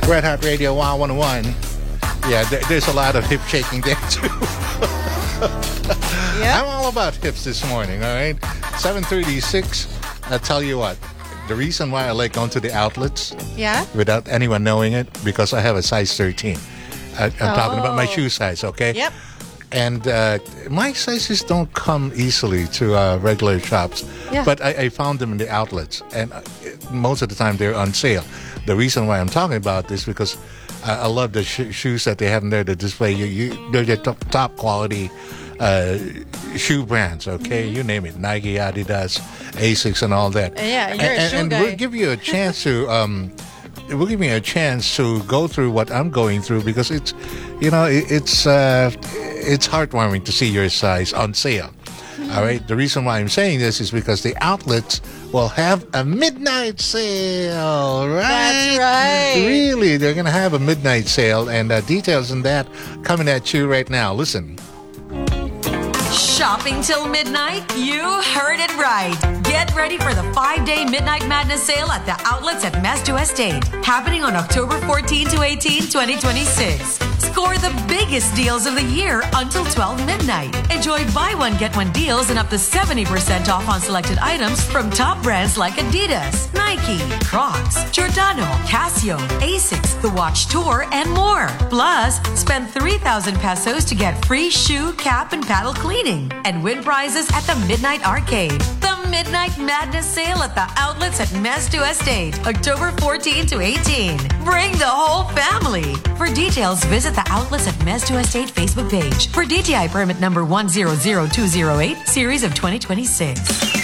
Red Hot Radio Wow 101. Yeah, there's a lot of hip shaking there too. Yeah. I'm all about hips this morning, all right? 7:36. I'll tell you what, the reason why I like going to the outlets Yeah? without anyone knowing it, because I have a size 13. I'm talking about my shoe size, okay? Yep. And my sizes don't come easily to regular shops. Yeah. But I found them in the outlets. And most of the time they're on sale. The reason why I'm talking about this because I love the shoes that they have in there that display. They're the top quality shoe brands, okay? You name it. Nike, Adidas, Asics, and all that. Yeah, you're a shoe and guy. we'll give you a chance to... will give me a chance to go through what I'm going through because it's heartwarming to see your size on sale. All right. The reason why I'm saying this is because the outlets will have a midnight sale, right? That's right. Really, they're gonna have a midnight sale, and details on that coming at you right now. Listen. Shopping till midnight? You heard it right. Get ready for the 5-day Midnight Madness sale at the outlets at Mesto Estate. Happening on October 14 to 18, 2026. Score the biggest deals of the year until 12 midnight. Enjoy buy one, get one deals and up to 70% off on selected items from top brands like Adidas, Nike, Crocs, Giordano, Casio, Asics, The Watch Tour, and more. Plus, spend 3,000 pesos to get free shoe, cap, and paddle cleaning. And win prizes at the Midnight Arcade. The Midnight Madness sale at the outlets at Mesto Estate, October 14 to 18. Bring the whole family. For details, visit the outlets at Mesto Estate Facebook page for DTI permit number 100208, series of 2026.